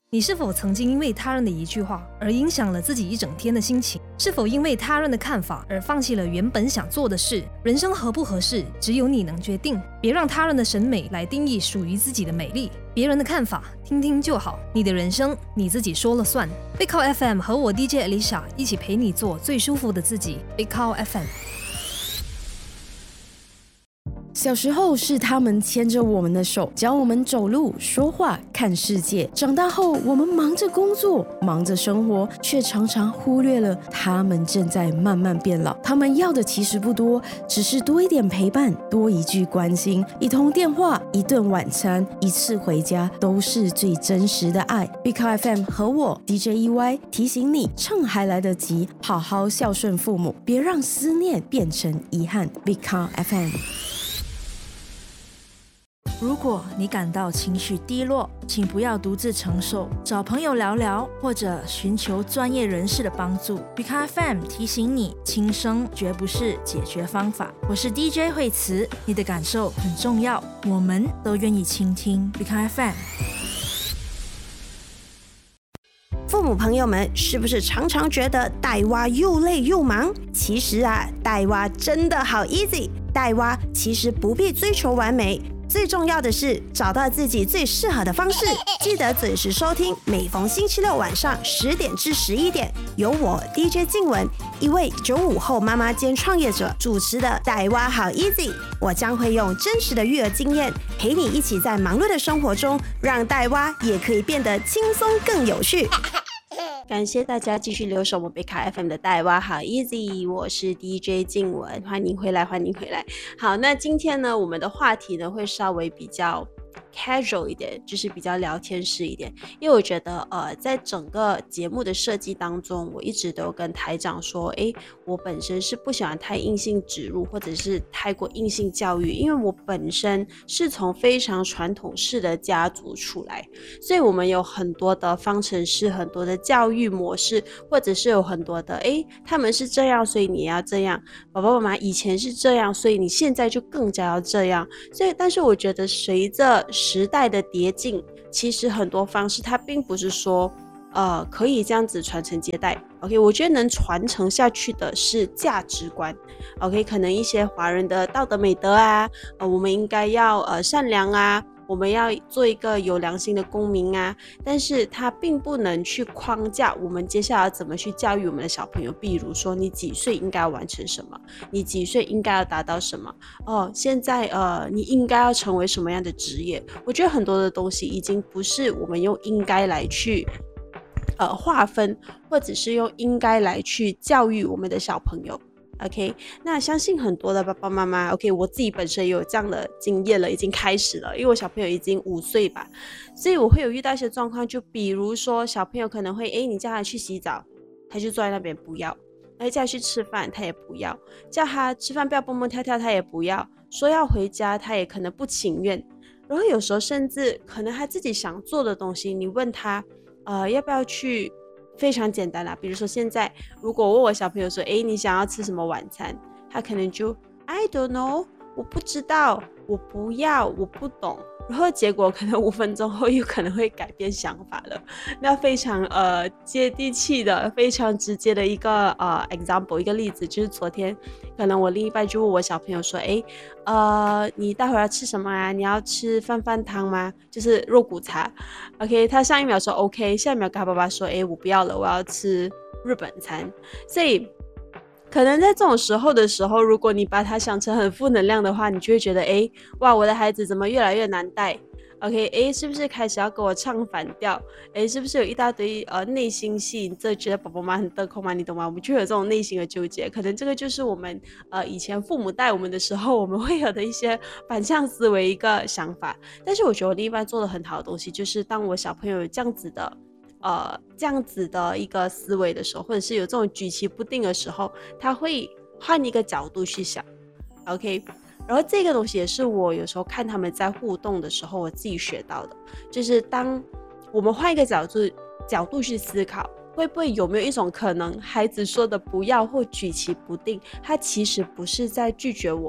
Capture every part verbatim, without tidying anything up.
你是否曾经因为他人的一句话而影响了自己一整天的心情？是否因为他人的看法而放弃了原本想做的事？人生合不合适，只有你能决定。别让他人的审美来定义属于自己的美丽。别人的看法听听就好，你的人生你自己说了算。Big Cow F M 和我 D J Alicia 一起陪你做最舒服的自己。Big Cow F M。 小时候是他们牵着我们的手，教我们走路、说话、看世界。长大后，我们忙着工作，忙着生活，却常常忽略了他们正在慢慢变老。他们要的其实不多，只是多一点陪伴，多一句关心，一通电话，一顿晚餐，一次回家，都是最真实的爱。Big Cow F M 和我 D J E Y 提醒你，趁还来得及，好好孝顺父母，别让思念变成遗憾。Big Cow F M。 如果你感到情绪低落，请不要独自承受，找朋友聊聊，或者寻求专业人士的帮助。Big Cow F M 提醒你，轻生绝不是解决方法。我是 D J 惠慈，你的感受很重要，我们都愿意倾听。Big Cow F M。 父母朋友们，是不是常常觉得带娃又累又忙？其实啊，带娃真的好 easy。带娃其实不必追求完美，最重要的是找到自己最适合的方式。记得准时收听，每逢星期六晚上十点至十一点，由我 D J 静雯，一位九五后妈妈兼创业者主持的《带娃好 easy》。我将会用真实的育儿经验，陪你一起在忙碌的生活中，让带娃也可以变得轻松更有趣。感谢大家继续留守我们 Big Cow F M 的带娃好 easy， 我是 D J 静雯，欢迎回来，欢迎回来。好，那今天呢，我们的话题呢会稍微比较 casual 一点，就是比较聊天式一点，因为我觉得呃，在整个节目的设计当中，我一直都跟台长说，诶，我本身是不喜欢太硬性植入，或者是太过硬性教育，因为我本身是从非常传统式的家族出来，所以我们有很多的方程式，很多的教育模式，或者是有很多的，诶，他们是这样，所以你要这样，爸爸妈妈以前是这样，所以你现在就更加要这样。所以，但是我觉得随着时代的迭进，其实很多方式它并不是说呃可以这样子传承接代。 OK， 我觉得能传承下去的是价值观。 OK， 可能一些华人的道德美德啊，呃我们应该要呃善良啊，我们要做一个有良心的公民啊，但是它并不能去框架我们接下来怎么去教育我们的小朋友。比如说你几岁应该要完成什么，你几岁应该要达到什么，哦，现在呃你应该要成为什么样的职业。我觉得很多的东西已经不是我们用应该来去呃划分，或者是用应该来去教育我们的小朋友。OK， 那相信很多的爸爸妈妈 OK， 我自己本身也有这样的经验了，已经开始了，因为我小朋友已经五岁吧，所以我会有遇到一些状况，就比如说小朋友可能会诶你叫他去洗澡，他就坐在那边不要，叫他去吃饭他也不要，叫他吃饭不要蹦蹦跳跳他也不要，说要回家他也可能不情愿，然后有时候甚至可能他自己想做的东西，你问他呃要不要去，非常简单啦，比如说现在如果我问我小朋友说，诶你想要吃什么晚餐，他可能就 I don't know， 我不知道，我不要，我不懂，然后结果可能五分钟后又可能会改变想法了。那非常呃接地气的，非常直接的一个呃 example 一个例子，就是昨天可能我另一半就问我小朋友说，诶呃你待会要吃什么啊，你要吃饭饭汤吗，就是肉骨茶。 OK， 他上一秒说 OK， 下一秒跟他爸爸说，诶我不要了，我要吃日本餐。所以可能在这种时候的时候，如果你把它想成很负能量的话，你就会觉得诶哇我的孩子怎么越来越难带。 OK， 诶是不是开始要跟我唱反调，诶是不是有一大堆呃内心戏，你这觉得宝宝妈很得空吗，你懂吗？我们就有这种内心的纠结，可能这个就是我们呃以前父母带我们的时候我们会有的一些反向思维一个想法。但是我觉得我另一半做的很好的东西，就是当我小朋友有这样子的呃这样子的一个思维的时候，或者是有这种举棋不定的时候，他会换一个角度去想。 OK，然后这个东西也是我有时候看他们在互动的时候我自己学到的，就是当我们换一个角度角度去思考，会不会有没有一种可能，孩子说的不要或举棋不定，他其实不是在拒绝我们，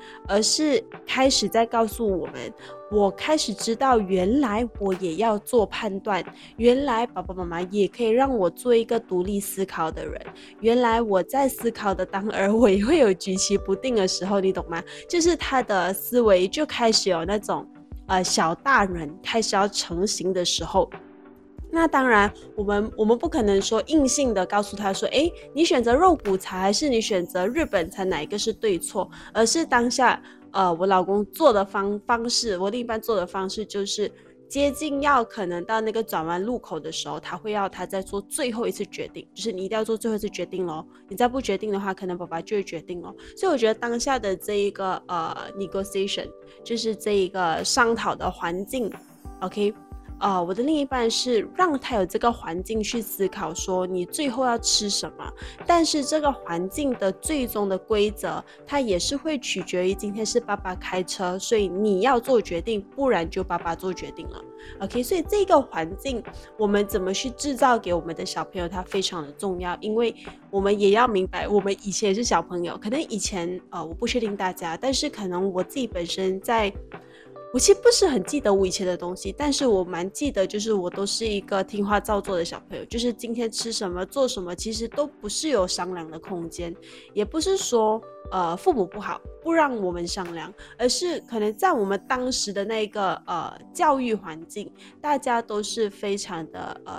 而是开始在告诉我们，我开始知道原来我也要做判断，原来爸爸妈妈也可以让我做一个独立思考的人，原来我在思考的当儿我也会有举棋不定的时候，你懂吗？就是他的思维就开始有那种呃小大人开始要成型的时候。那当然我们我们不可能说硬性的告诉他说，诶，你选择肉骨茶还是你选择日本茶，哪一个是对错，而是当下呃我老公做的方方式，我另一半做的方式就是接近要可能到那个转弯路口的时候，他会要他再做最后一次决定，就是你一定要做最后一次决定咯，你再不决定的话可能爸爸就会决定咯。所以我觉得当下的这一个呃 negotiation 就是这一个商讨的环境 OK，呃，我的另一半是让他有这个环境去思考说你最后要吃什么，但是这个环境的最终的规则它也是会取决于今天是爸爸开车，所以你要做决定，不然就爸爸做决定了 OK， 所以这个环境我们怎么去制造给我们的小朋友它非常的重要，因为我们也要明白我们以前也是小朋友，可能以前呃我不确定大家，但是可能我自己本身在我其实不是很记得我以前的东西，但是我蛮记得就是我都是一个听话照做的小朋友，就是今天吃什么做什么其实都不是有商量的空间，也不是说呃父母不好不让我们商量，而是可能在我们当时的那个呃教育环境大家都是非常的呃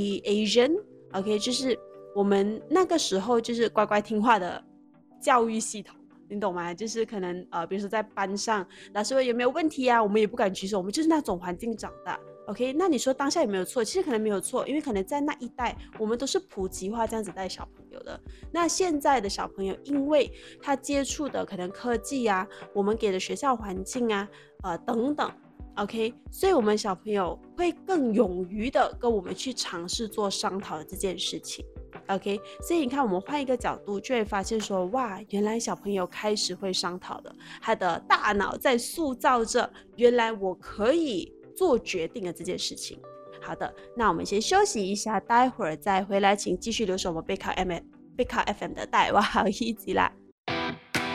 Asian OK， 就是我们那个时候就是乖乖听话的教育系统，你懂吗？就是可能呃，比如说在班上，老师问有没有问题啊，我们也不敢举手，我们就是那种环境长大。OK， 那你说当下有没有错？其实可能没有错，因为可能在那一代，我们都是普及化这样子带小朋友的。那现在的小朋友，因为他接触的可能科技啊，我们给的学校环境啊，呃等等。OK， 所以我们小朋友会更勇于的跟我们去尝试做商讨的这件事情。OK， 所以你看我们换一个角度就会发现说，哇，原来小朋友开始会商讨的，他的大脑在塑造着原来我可以做决定的这件事情。好的，那我们先休息一下，待会儿再回来请继续留守我们备考 F M 备考 F M 的带哇好一集啦。